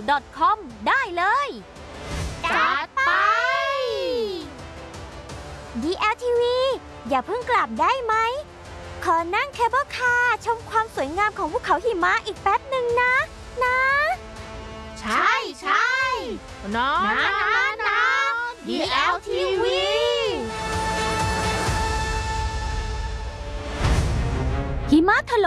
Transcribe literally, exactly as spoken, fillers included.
ดอท คอม ได้เลยจัดไป ดี แอล ที วี อย่าเพิ่งกลับได้ไหม ขอนั่งเคเบิลคาร์ชมความสวยงามของภูเขาหิมะอีกแป๊บหนึ่งนะ นะใช่ใช่นะนะนะนะ ดี แอล ที วีหิมะถล่ม